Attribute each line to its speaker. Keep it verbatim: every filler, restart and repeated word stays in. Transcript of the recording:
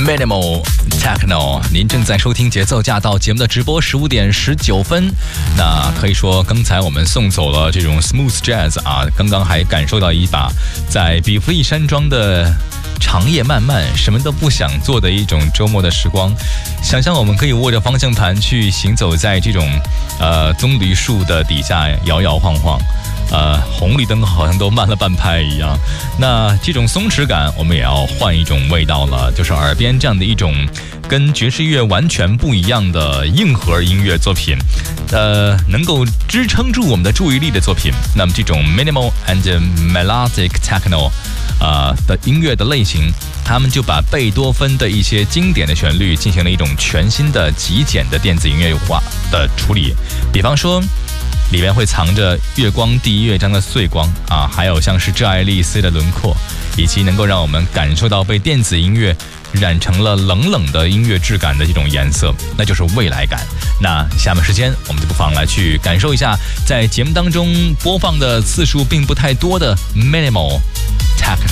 Speaker 1: Minimal Techno， 您正在收听节奏驾到节目的直播，十五点十九分。那可以说，刚才我们送走了这种 Smooth Jazz 啊，刚刚还感受到一把在比弗利山庄的长夜漫漫，什么都不想做的一种周末的时光。想象我们可以握着方向盘去行走在这种呃棕榈树的底下，摇摇晃晃。呃，红绿灯好像都慢了半拍一样。那这种松弛感，我们也要换一种味道了，就是耳边这样的一种跟爵士乐完全不一样的硬核音乐作品，呃，能够支撑住我们的注意力的作品。那么这种 minimal and melodic techno， 呃的音乐的类型，他们就把贝多芬的一些经典的旋律进行了一种全新的极简的电子音乐化的处理，比方说。里面会藏着月光第一乐章的碎光啊，还有像是致爱丽丝的轮廓，以及能够让我们感受到被电子音乐染成了冷冷的音乐质感的这种颜色，那就是未来感。那下面时间我们就不妨来去感受一下，在节目当中播放的次数并不太多的 Minimal Techno。